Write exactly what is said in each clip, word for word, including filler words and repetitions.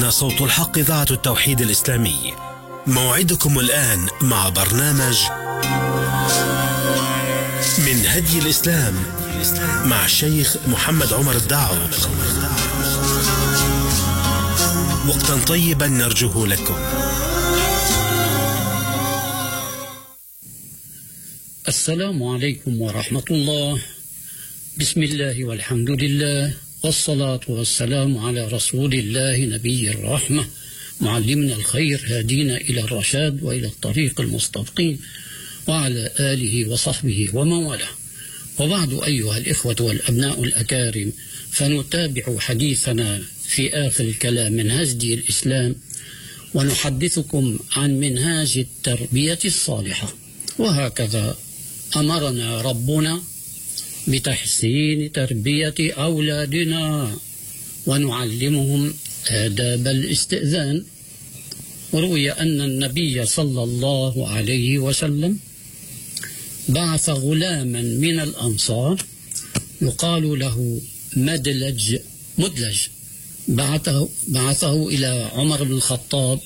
هنا صوت الحق، إذاعة التوحيد الإسلامي. موعدكم الآن مع برنامج من هدي الإسلام مع الشيخ محمد عمر الداعوق. وقتا طيبا نرجوه لكم. السلام عليكم ورحمة الله. بسم الله والحمد لله، والصلاة والسلام على رسول الله نبي الرحمة، معلمنا الخير، هادينا إلى الرشاد وإلى الطريق المستقيم، وعلى آله وصحبه ومن والاه. وبعد أيها الإخوة والأبناء الأكارم، فنتابع حديثنا في آخر الكلام من هدي الإسلام، ونحدثكم عن منهاج التربية الصالحة. وهكذا أمرنا ربنا بتحسين تربية أولادنا ونعلمهم آداب الاستئذان. وروي أن النبي صلى الله عليه وسلم بعث غلاما من الأنصار يقال له مدلج مدلج بعثه, بعثه إلى عمر بن الخطاب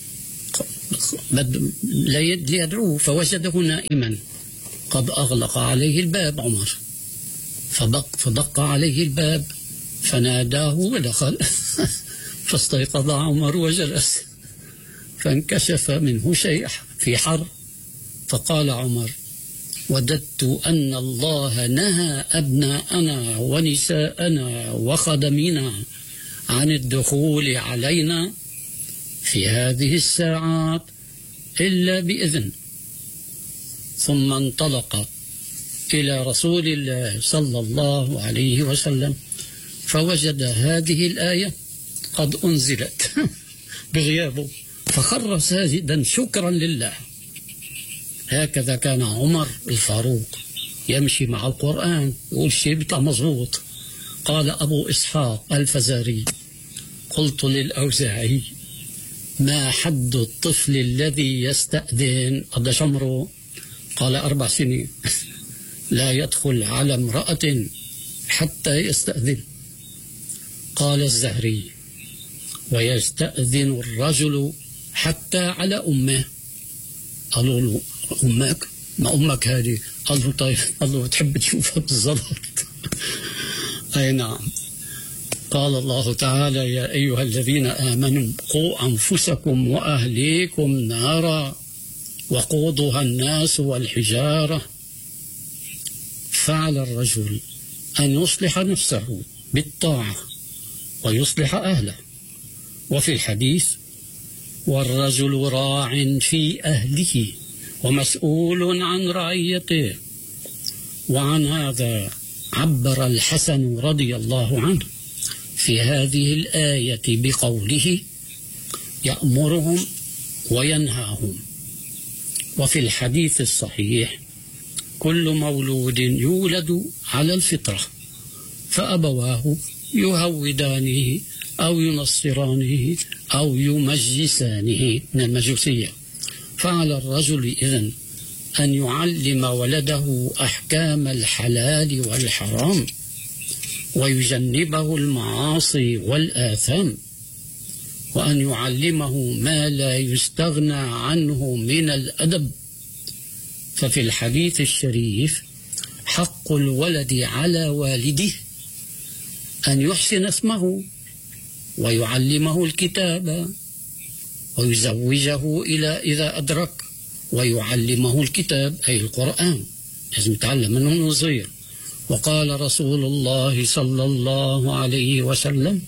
ليدعوه، فوجده نائما قد أغلق عليه الباب عمر، فدق, فدق عليه الباب فناداه ودخل فاستيقظ عمر وجلس، فانكشف منه شيء في حر، فقال عمر: وددت أن الله نهى أبناءنا ونساءنا وخدمنا عن الدخول علينا في هذه الساعات إلا بإذن. ثم انطلق إلى رسول الله صلى الله عليه وسلم فوجد هذه الآية قد أنزلت بغيابه، فخر ساجدا شكرا لله. هكذا كان عمر الفاروق يمشي مع القرآن، يقول شيء بيطلع مظبوط. قال أبو إسحاق الفزاري: قلت للأوزاعي: ما حد الطفل الذي يستأذن؟ قديش عمره؟ قال: أربع سنين. لا يدخل على امرأة حتى يستأذن. قال الزهري: ويستأذن الرجل حتى على أمه. قالوا له: أمك؟ ما أمك هذه؟ قال له: طيب. قال له: تحب تشوفها بالضبط؟ أي نعم. قال الله تعالى: يا أيها الذين آمنوا قوا أنفسكم وأهليكم نارا وقودها الناس والحجارة. فعلى الرجل أن يصلح نفسه بالطاعة ويصلح أهله. وفي الحديث: والرجل راع في أهله ومسؤول عن رعيته. وعن هذا عبر الحسن رضي الله عنه في هذه الآية بقوله: يأمرهم وينهاهم. وفي الحديث الصحيح: كل مولود يولد على الفطرة فأبواه يهودانه أو ينصرانه أو يمجسانه، من المجوسية. فعلى الرجل إذن أن يعلم ولده أحكام الحلال والحرام ويجنبه المعاصي والآثام، وأن يعلمه ما لا يستغنى عنه من الأدب. ففي الحديث الشريف: حق الولد على والده أن يحسن اسمه ويعلمه الكتاب ويزوجه إلى إذا أدرك، ويعلمه الكتاب أي القرآن، لازم يتعلم منه صغير. وقال رسول الله صلى الله عليه وسلم: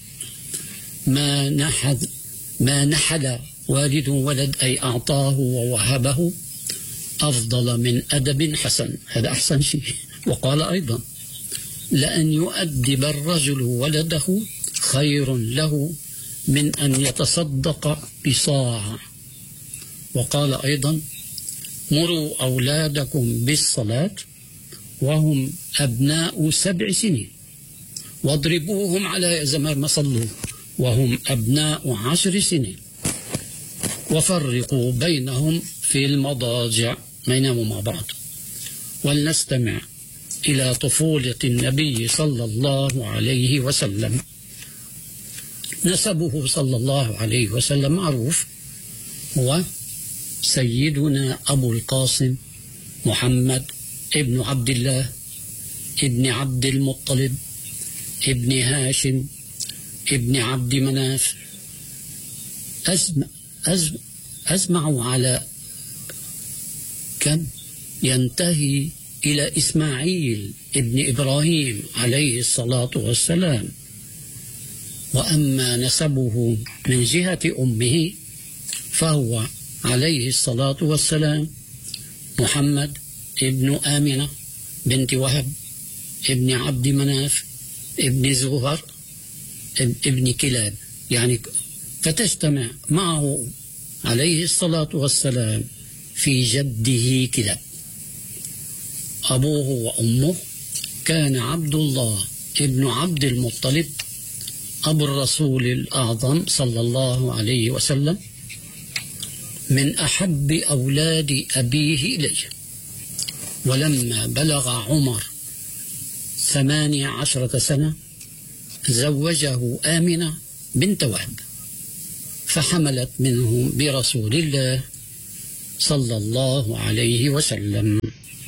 ما نحل ما نحل والد ولد أي أعطاه ووهبه أفضل من أدب حسن، هذا أحسن شيء. وقال أيضا: لأن يؤدب الرجل ولده خير له من أن يتصدق بصاع. وقال أيضا: مروا أولادكم بالصلاة وهم أبناء سبع سنين واضربوهم على زمان ما صلوا وهم أبناء عشر سنين وفرقوا بينهم في المضاجع، ما يناموا مع بعض. ولنستمع إلى طفولة النبي صلى الله عليه وسلم. نسبه صلى الله عليه وسلم معروف، هو سيدنا أبو القاسم محمد ابن عبد الله ابن عبد المطلب ابن هاشم ابن عبد مناف. أزم أزم أزمعوا على كم ينتهي إلى إسماعيل ابن إبراهيم عليه الصلاة والسلام. وأما نسبه من جهة أمه فهو عليه الصلاة والسلام محمد ابن آمنة بنت وهب ابن عبد مناف ابن زهر ابن كلاب، يعني فتجتمع معه عليه الصلاة والسلام في جده كلاب. أبوه وأمه كان عبد الله ابن عبد المطلب أبو الرسول الأعظم صلى الله عليه وسلم، من أحب أولاد أبيه إليه. ولما بلغ عمر ثمانية عشرة سنة زوجه آمنة بنت وهب، فحملت منه برسول الله صلى الله عليه وسلم.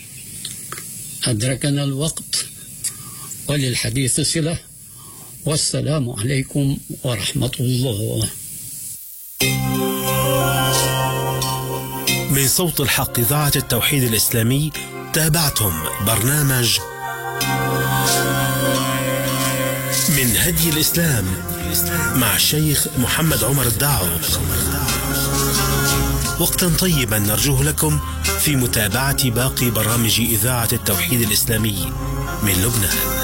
أدركنا الوقت وللحديث صلة، والسلام عليكم ورحمة الله. من صوت الحق إذاعة التوحيد الإسلامي تابعتم برنامج من هدي الإسلام مع الشيخ محمد عمر الداعوق. وقتا طيبا نرجوه لكم في متابعة باقي برامج إذاعة التوحيد الإسلامي من لبنان.